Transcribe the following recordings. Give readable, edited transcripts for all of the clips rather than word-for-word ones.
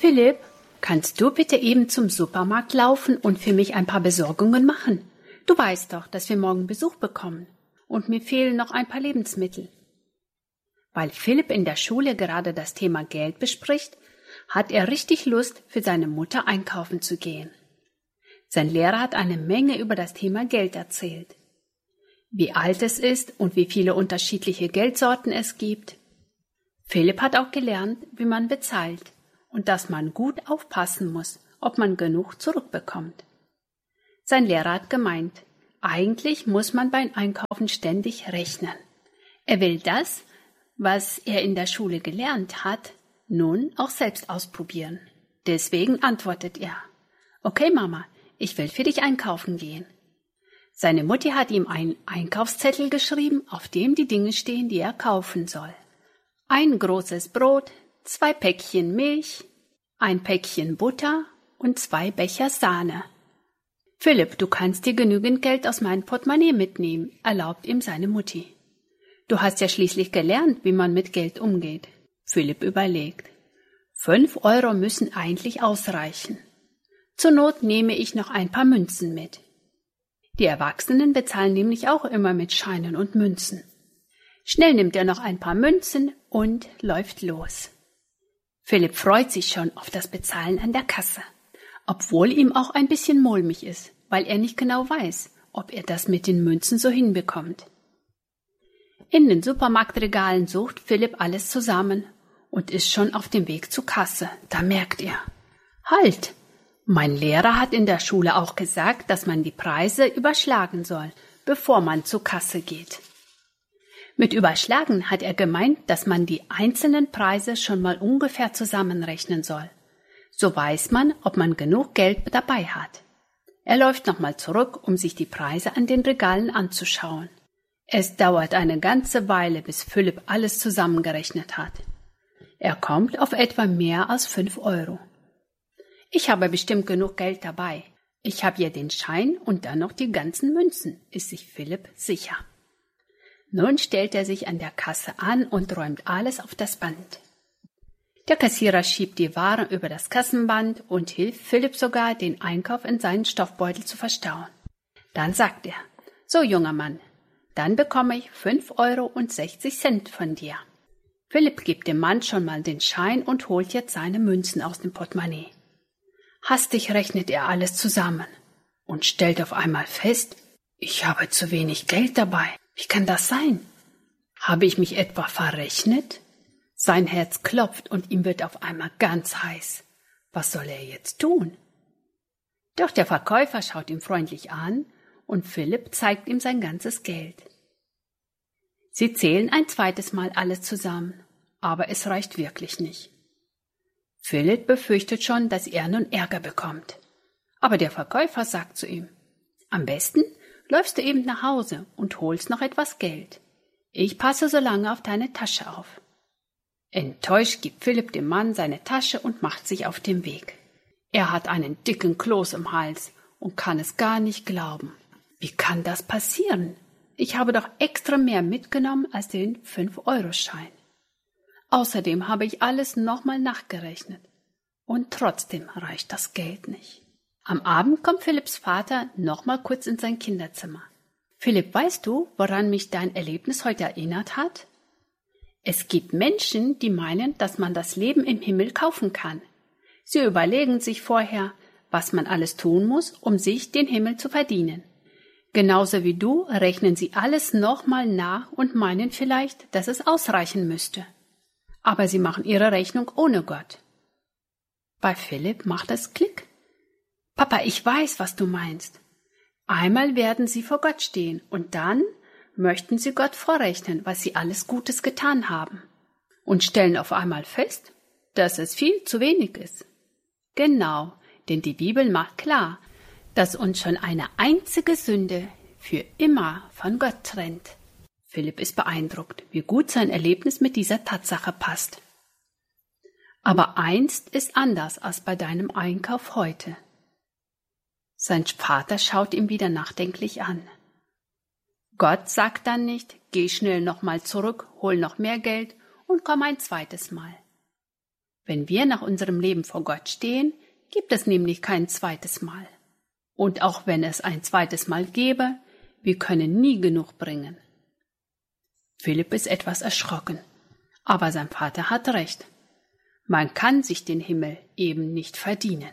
Philipp, kannst du bitte eben zum Supermarkt laufen und für mich ein paar Besorgungen machen? Du weißt doch, dass wir morgen Besuch bekommen. Und mir fehlen noch ein paar Lebensmittel. Weil Philipp in der Schule gerade das Thema Geld bespricht, hat er richtig Lust, für seine Mutter einkaufen zu gehen. Sein Lehrer hat eine Menge über das Thema Geld erzählt. Wie alt es ist und wie viele unterschiedliche Geldsorten es gibt. Philipp hat auch gelernt, wie man bezahlt und dass man gut aufpassen muss, ob man genug zurückbekommt. Sein Lehrer hat gemeint, eigentlich muss man beim Einkaufen ständig rechnen. Er will das, was er in der Schule gelernt hat, nun auch selbst ausprobieren. Deswegen antwortet er, okay Mama, ich will für dich einkaufen gehen. Seine Mutti hat ihm einen Einkaufszettel geschrieben, auf dem die Dinge stehen, die er kaufen soll. Ein großes Brot, 2 Päckchen Milch, ein Päckchen Butter und 2 Becher Sahne. Philipp, du kannst dir genügend Geld aus meinem Portemonnaie mitnehmen, erlaubt ihm seine Mutti. Du hast ja schließlich gelernt, wie man mit Geld umgeht. Philipp überlegt. 5 Euro müssen eigentlich ausreichen. Zur Not nehme ich noch ein paar Münzen mit. Die Erwachsenen bezahlen nämlich auch immer mit Scheinen und Münzen. Schnell nimmt er noch ein paar Münzen und läuft los. Philipp freut sich schon auf das Bezahlen an der Kasse, obwohl ihm auch ein bisschen mulmig ist, weil er nicht genau weiß, ob er das mit den Münzen so hinbekommt. In den Supermarktregalen sucht Philipp alles zusammen und ist schon auf dem Weg zur Kasse. Da merkt er, halt! Mein Lehrer hat in der Schule auch gesagt, dass man die Preise überschlagen soll, bevor man zur Kasse geht. Mit überschlagen hat er gemeint, dass man die einzelnen Preise schon mal ungefähr zusammenrechnen soll. So weiß man, ob man genug Geld dabei hat. Er läuft nochmal zurück, um sich die Preise an den Regalen anzuschauen. Es dauert eine ganze Weile, bis Philipp alles zusammengerechnet hat. Er kommt auf etwa mehr als 5 Euro. Ich habe bestimmt genug Geld dabei. Ich habe ja den Schein und dann noch die ganzen Münzen, ist sich Philipp sicher. Nun stellt er sich an der Kasse an und räumt alles auf das Band. Der Kassierer schiebt die Waren über das Kassenband und hilft Philipp sogar, den Einkauf in seinen Stoffbeutel zu verstauen. Dann sagt er, so junger Mann, dann bekomme ich 5,60 Euro von dir. Philipp gibt dem Mann schon mal den Schein und holt jetzt seine Münzen aus dem Portemonnaie. Hastig rechnet er alles zusammen und stellt auf einmal fest, ich habe zu wenig Geld dabei. Wie kann das sein? Habe ich mich etwa verrechnet? Sein Herz klopft und ihm wird auf einmal ganz heiß. Was soll er jetzt tun? Doch der Verkäufer schaut ihn freundlich an und Philipp zeigt ihm sein ganzes Geld. Sie zählen ein zweites Mal alles zusammen, aber es reicht wirklich nicht. Philipp befürchtet schon, dass er nun Ärger bekommt. Aber der Verkäufer sagt zu ihm, am besten läufst du eben nach Hause und holst noch etwas Geld. Ich passe so lange auf deine Tasche auf. Enttäuscht gibt Philipp dem Mann seine Tasche und macht sich auf den Weg. Er hat einen dicken Kloß im Hals und kann es gar nicht glauben. Wie kann das passieren? Ich habe doch extra mehr mitgenommen als den 5-Euro-Schein. Außerdem habe ich alles nochmal nachgerechnet. Und trotzdem reicht das Geld nicht. Am Abend kommt Philipps Vater nochmal kurz in sein Kinderzimmer. Philipp, weißt du, woran mich dein Erlebnis heute erinnert hat? Es gibt Menschen, die meinen, dass man das Leben im Himmel kaufen kann. Sie überlegen sich vorher, was man alles tun muss, um sich den Himmel zu verdienen. Genauso wie du rechnen sie alles nochmal nach und meinen vielleicht, dass es ausreichen müsste. Aber sie machen ihre Rechnung ohne Gott. Bei Philipp macht es Klick. Papa, ich weiß, was du meinst. Einmal werden sie vor Gott stehen und dann möchten sie Gott vorrechnen, was sie alles Gutes getan haben und stellen auf einmal fest, dass es viel zu wenig ist. Genau, denn die Bibel macht klar, dass uns schon eine einzige Sünde für immer von Gott trennt. Philipp ist beeindruckt, wie gut sein Erlebnis mit dieser Tatsache passt. Aber eins ist anders als bei deinem Einkauf heute. Sein Vater schaut ihn wieder nachdenklich an. Gott sagt dann nicht, geh schnell nochmal zurück, hol noch mehr Geld und komm ein zweites Mal. Wenn wir nach unserem Leben vor Gott stehen, gibt es nämlich kein zweites Mal. Und auch wenn es ein zweites Mal gäbe, wir können nie genug bringen. Philipp ist etwas erschrocken, aber sein Vater hat recht. Man kann sich den Himmel eben nicht verdienen.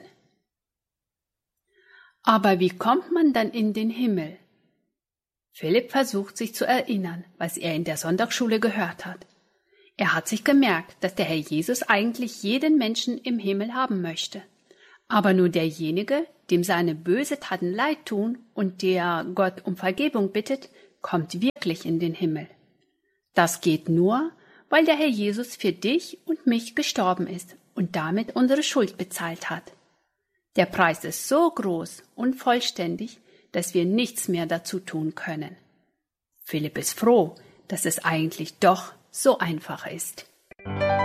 Aber wie kommt man dann in den Himmel? Philipp versucht sich zu erinnern, was er in der Sonntagsschule gehört hat. Er hat sich gemerkt, dass der Herr Jesus eigentlich jeden Menschen im Himmel haben möchte. Aber nur derjenige, dem seine böse Taten leid tun und der Gott um Vergebung bittet, kommt wirklich in den Himmel. Das geht nur, weil der Herr Jesus für dich und mich gestorben ist und damit unsere Schuld bezahlt hat. Der Preis ist so groß und vollständig, dass wir nichts mehr dazu tun können. Philipp ist froh, dass es eigentlich doch so einfach ist.